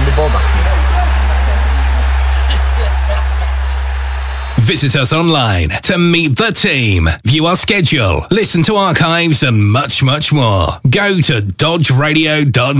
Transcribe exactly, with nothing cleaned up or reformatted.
quando può partire. Visit us online to meet the team, view our schedule, listen to archives and much, much more. Go to dodge radio dot